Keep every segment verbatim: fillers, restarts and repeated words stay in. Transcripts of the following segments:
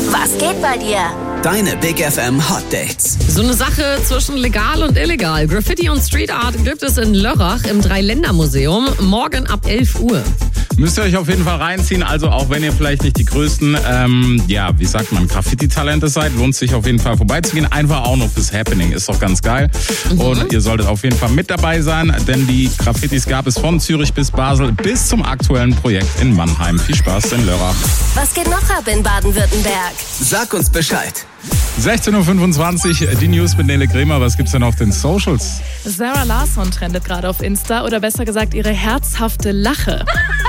Was geht bei dir? Deine Big F M Hot Dates. So eine Sache zwischen legal und illegal. Graffiti und Street Art gibt es in Lörrach im Dreiländermuseum morgen ab elf Uhr. Müsst ihr euch auf jeden Fall reinziehen. Also auch wenn ihr vielleicht nicht die größten, ähm, ja, wie sagt man, Graffiti-Talente seid, lohnt sich auf jeden Fall vorbeizugehen. Einfach auch nur fürs Happening. Ist doch ganz geil. Mhm. Und ihr solltet auf jeden Fall mit dabei sein, denn die Graffitis gab es von Zürich bis Basel bis zum aktuellen Projekt in Mannheim. Viel Spaß in Lörrach. Was geht noch ab in Baden-Württemberg? Sag uns Bescheid. sechzehn Uhr fünfundzwanzig, die News mit Nele Kremer. Was gibt's denn auf den Socials? Sarah Larsson trendet gerade auf Insta, oder besser gesagt ihre herzhafte Lache.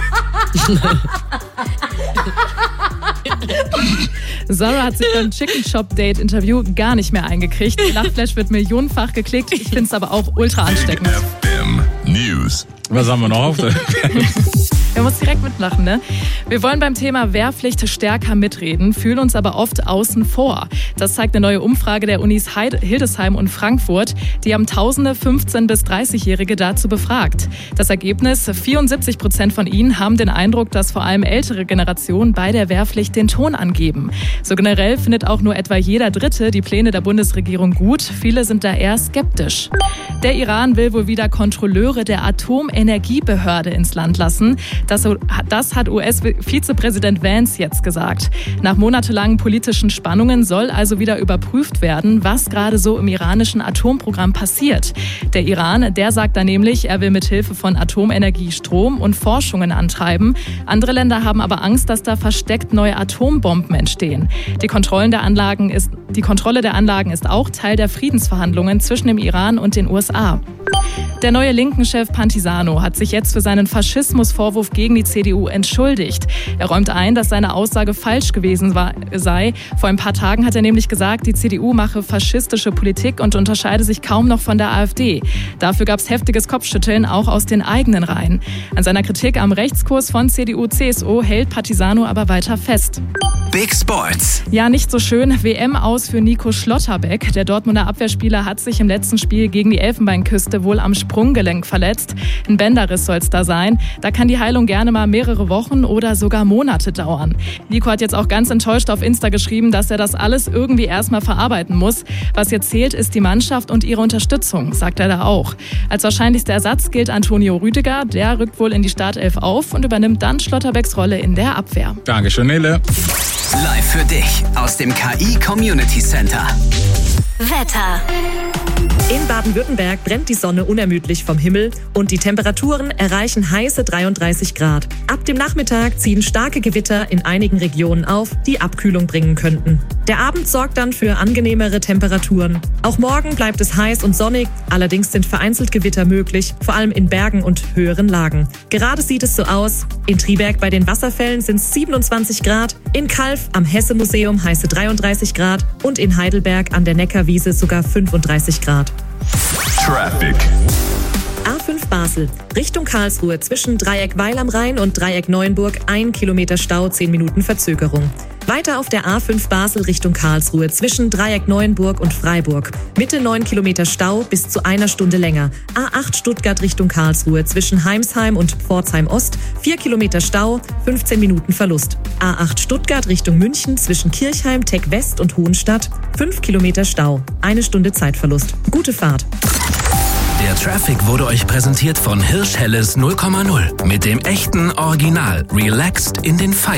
Sarah hat sich beim Chicken Shop Date Interview gar nicht mehr eingekriegt. Die Lachflash wird millionenfach geklickt. Ich finde es aber auch ultra ansteckend. F M News. Was haben wir noch auf der Wir müssen direkt mitlachen, ne? Wir wollen beim Thema Wehrpflicht stärker mitreden, fühlen uns aber oft außen vor. Das zeigt eine neue Umfrage der Unis Hildesheim und Frankfurt. Die haben tausende fünfzehn- bis dreißigjährige dazu befragt. Das Ergebnis: vierundsiebzig Prozent von ihnen haben den Eindruck, dass vor allem ältere Generationen bei der Wehrpflicht den Ton angeben. So generell findet auch nur etwa jeder Dritte die Pläne der Bundesregierung gut. Viele sind da eher skeptisch. Der Iran will wohl wieder Kontrolleure der Atomenergiebehörde ins Land lassen. Das, das hat U S-Vizepräsident Vance jetzt gesagt. Nach monatelangen politischen Spannungen soll also wieder überprüft werden, was gerade so im iranischen Atomprogramm passiert. Der Iran, der sagt da nämlich, er will mit Hilfe von Atomenergie Strom und Forschungen antreiben. Andere Länder haben aber Angst, dass da versteckt neue Atombomben entstehen. Die, Kontrollen der Anlagen ist, die Kontrolle der Anlagen ist auch Teil der Friedensverhandlungen zwischen dem Iran und den U S A. Der neue Linken-Chef Pantisano hat sich jetzt für seinen Faschismusvorwurf gegen die C D U entschuldigt. Er räumt ein, dass seine Aussage falsch gewesen war, sei. Vor ein paar Tagen hat er nämlich gesagt, die C D U mache faschistische Politik und unterscheide sich kaum noch von der AfD. Dafür gab es heftiges Kopfschütteln, auch aus den eigenen Reihen. An seiner Kritik am Rechtskurs von C D U C S U hält Pantisano aber weiter fest. Big Sports. Ja, nicht so schön. W M aus für Nico Schlotterbeck. Der Dortmunder Abwehrspieler hat sich im letzten Spiel gegen die Elfenbeinküste wohl am Sprunggelenk verletzt. Ein Bänderriss soll es da sein. Da kann die Heilung gerne mal mehrere Wochen oder sogar Monate dauern. Nico hat jetzt auch ganz enttäuscht auf Insta geschrieben, dass er das alles irgendwie erstmal verarbeiten muss. Was jetzt zählt, ist die Mannschaft und ihre Unterstützung, sagt er da auch. Als wahrscheinlichster Ersatz gilt Antonio Rüdiger. Der rückt wohl in die Startelf auf und übernimmt dann Schlotterbecks Rolle in der Abwehr. Dankeschön, Nele. Live für dich aus dem K I Community Center. Wetter. In Baden-Württemberg brennt die Sonne unermüdlich vom Himmel und die Temperaturen erreichen heiße dreiunddreißig Grad. Ab dem Nachmittag ziehen starke Gewitter in einigen Regionen auf, die Abkühlung bringen könnten. Der Abend sorgt dann für angenehmere Temperaturen. Auch morgen bleibt es heiß und sonnig, allerdings sind vereinzelt Gewitter möglich, vor allem in Bergen und höheren Lagen. Gerade sieht es so aus: in Triberg bei den Wasserfällen sind es siebenundzwanzig Grad, in Calw am Hesse-Museum heiße dreiunddreißig Grad und in Heidelberg an der Neckarwiese sogar fünfunddreißig Grad. Traffic. A fünf Basel, Richtung Karlsruhe zwischen Dreieck Weil am Rhein und Dreieck Neuenburg, ein Kilometer Stau, zehn Minuten Verzögerung. Weiter auf der A fünf Basel Richtung Karlsruhe zwischen Dreieck Neuenburg und Freiburg. Mitte neun Kilometer Stau bis zu einer Stunde länger. A acht Stuttgart Richtung Karlsruhe zwischen Heimsheim und Pforzheim Ost, vier Kilometer Stau, fünfzehn Minuten Verlust. A acht Stuttgart Richtung München zwischen Kirchheim, Teck West und Hohenstadt, fünf Kilometer Stau, eine Stunde Zeitverlust. Gute Fahrt. Der Traffic wurde euch präsentiert von Hirsch Helles null Komma null. Mit dem echten Original Relaxed in den Feierabend.